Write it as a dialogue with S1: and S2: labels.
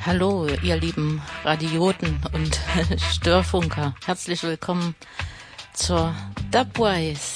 S1: Hallo, ihr lieben Radioten und Störfunker. Herzlich willkommen zur Dubwise